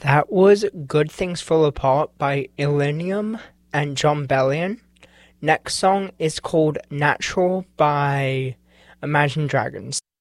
That was Good Things Fall Apart by Illenium and Jon Bellion. Next song is called Natural by Imagine Dragons.